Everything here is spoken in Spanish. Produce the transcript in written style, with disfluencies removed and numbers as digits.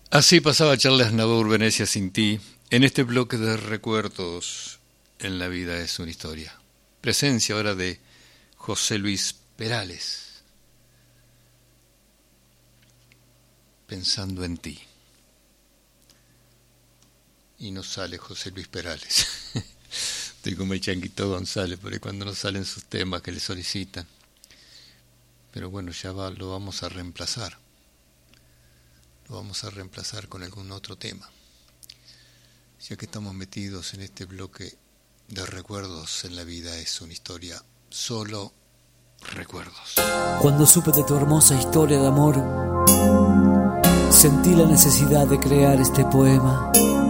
Así pasaba Charles Aznavour, Venecia sin ti, en este bloque de recuerdos. En la vida es una historia. Presencia ahora de José Luis Perales. Pensando en ti. Y no sale José Luis Perales. Estoy como el Changuito González, por ahí cuando no salen sus temas que le solicitan. Pero bueno, lo vamos a reemplazar. Lo vamos a reemplazar con algún otro tema. Ya que estamos metidos en este bloque de recuerdos, en la vida es una historia, solo recuerdos. Cuando supe de tu hermosa historia de amor, sentí la necesidad de crear este poema.